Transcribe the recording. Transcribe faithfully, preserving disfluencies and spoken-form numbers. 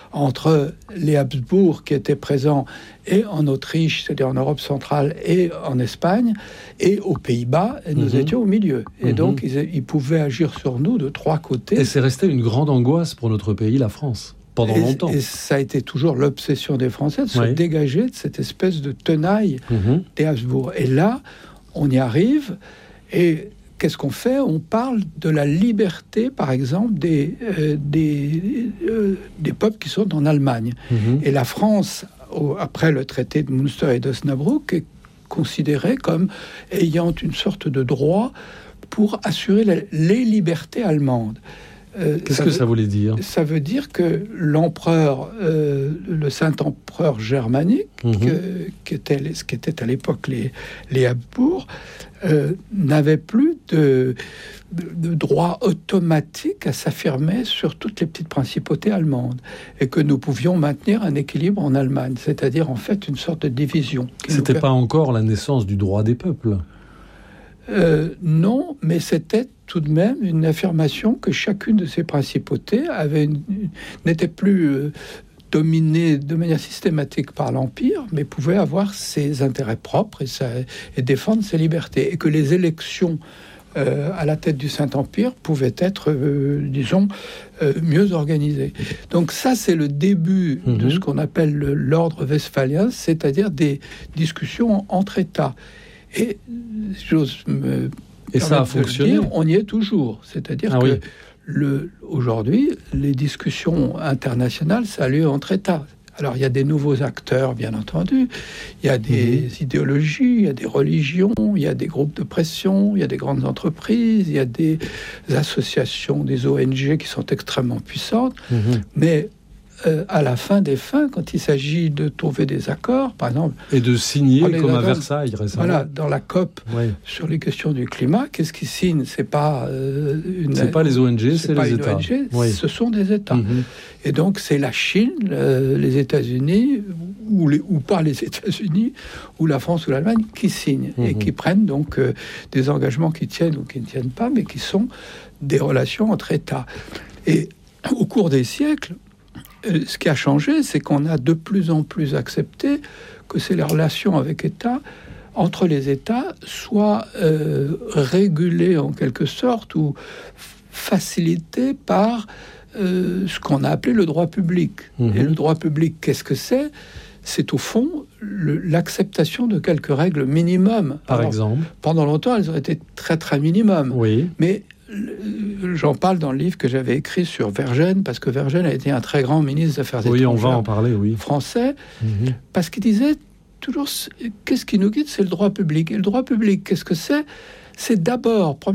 entre les Habsbourg qui étaient présents et en Autriche, c'est-à-dire en Europe centrale, et en Espagne, et aux Pays-Bas, et nous mmh. étions au milieu. Et mmh. donc, ils, ils pouvaient agir sur nous de trois côtés. Et c'est resté une grande angoisse pour notre pays, la France, pendant et, longtemps. Et ça a été toujours l'obsession des Français de se oui. dégager de cette espèce de tenaille mmh. des Habsbourg. Et là, on y arrive, et qu'est-ce qu'on fait ? On parle de la liberté, par exemple, des, euh, des, euh, des peuples qui sont en Allemagne. Mmh. Et la France, au, après le traité de Münster et d'Osnabrück, est considérée comme ayant une sorte de droit pour assurer la, les libertés allemandes. Euh, Qu'est-ce que veut, ça voulait dire ? Ça veut dire que l'empereur, euh, le Saint-Empereur germanique, mmh. que, qui était, ce qu'étaient à l'époque les, les Habsbourg, euh, n'avait plus de, de, de droit automatique à s'affirmer sur toutes les petites principautés allemandes, et que nous pouvions maintenir un équilibre en Allemagne, c'est-à-dire en fait une sorte de division. C'était nous... pas encore la naissance du droit des peuples ? Euh, non, mais c'était tout de même une affirmation que chacune de ces principautés avait une, une, n'était plus euh, dominée de manière systématique par l'Empire, mais pouvait avoir ses intérêts propres et, sa, et défendre ses libertés. Et que les élections euh, à la tête du Saint-Empire pouvaient être, euh, disons, euh, mieux organisées. Donc ça, c'est le début mmh. de ce qu'on appelle le, l'ordre westphalien, c'est-à-dire des discussions entre États. Et j'ose me et ça a fonctionné. Dire, on y est toujours. C'est-à-dire ah, que oui. le, aujourd'hui, les discussions internationales, ça a lieu entre États. Alors, il y a des nouveaux acteurs, bien entendu. Il y a des mmh. idéologies, il y a des religions, il y a des groupes de pression, il y a des grandes entreprises, il y a des associations, des O N G qui sont extrêmement puissantes. Mmh. Mais Euh, à la fin des fins, quand il s'agit de trouver des accords, par exemple... Et de signer, comme à Versailles, récemment. Voilà, dans la COP, oui. sur les questions du climat, qu'est-ce qui signe ? C'est pas euh, une... C'est pas les O N G, c'est, c'est les États. O N G, oui. Ce sont des États. Mm-hmm. Et donc, c'est la Chine, euh, les États-Unis, ou, les, ou pas les États-Unis, ou la France ou l'Allemagne, qui signent, mm-hmm. et qui prennent donc euh, des engagements qui tiennent ou qui ne tiennent pas, mais qui sont des relations entre États. Et au cours des siècles, ce qui a changé, c'est qu'on a de plus en plus accepté que c'est les relations avec États, entre les États, soient euh, régulées en quelque sorte ou facilitées par euh, ce qu'on a appelé le droit public. Mmh. Et le droit public, qu'est-ce que c'est ? C'est au fond le, l'acceptation de quelques règles minimum. Par Alors, exemple ? Pendant longtemps, elles ont été très très minimum. Oui. Mais j'en parle dans le livre que j'avais écrit sur Vergène, parce que Vergène a été un très grand ministre des Affaires oui, étrangères on va en parler, oui. français, mm-hmm. parce qu'il disait toujours, qu'est-ce qui nous guide ? C'est le droit public. Et le droit public, qu'est-ce que c'est ? C'est d'abord,